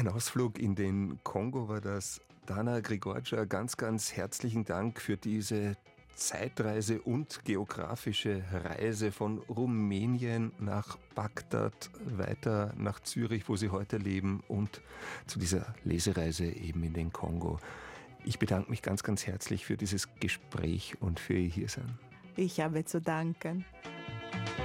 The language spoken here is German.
Ein Ausflug in den Kongo war das. Dana Grigorcia, ganz, ganz herzlichen Dank für diese Zeitreise und geografische Reise von Rumänien nach Bagdad, weiter nach Zürich, wo Sie heute leben, und zu dieser Lesereise eben in den Kongo. Ich bedanke mich ganz, ganz herzlich für dieses Gespräch und für Ihr Hiersein. Ich habe zu danken.